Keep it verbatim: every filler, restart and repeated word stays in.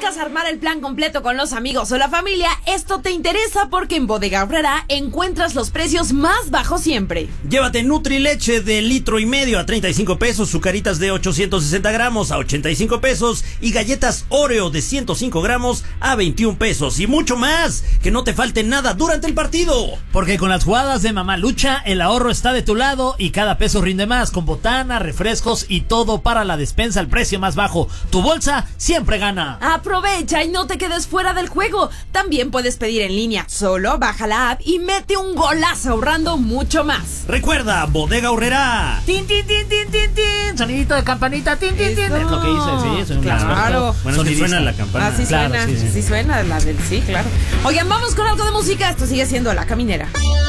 buscas armar el plan completo con los amigos o la familia, esto te interesa porque en Bodega Aurrerá encuentras los precios más bajos siempre. Llévate Nutrileche de litro y medio a treinta y cinco pesos, Zucaritas de ochocientos sesenta gramos a ochenta y cinco pesos y galletas Oreo de ciento cinco gramos a veintiún pesos y mucho más. Que no te falte nada durante el partido. Porque con las jugadas de Mamá Lucha, el ahorro está de tu lado y cada peso rinde más, con botana, refrescos y todo para la despensa al precio más bajo. Tu bolsa siempre gana. Aprovecha y no te quedes fuera del juego. También puedes pedir en línea. Solo baja la app y mete un golazo ahorrando mucho más. Recuerda, Bodega Aurrerá. Tin, tin, tin, tin, tin, tin. Sonidito de campanita. Tin, tin, tin. Es lo que hice, sí. Soy un Claro. experto. Bueno, sí suena la campana. Así Claro, suena, sí, sí. sí suena la del sí, claro. Oigan, vamos con algo de música. Esto sigue siendo La Caminera.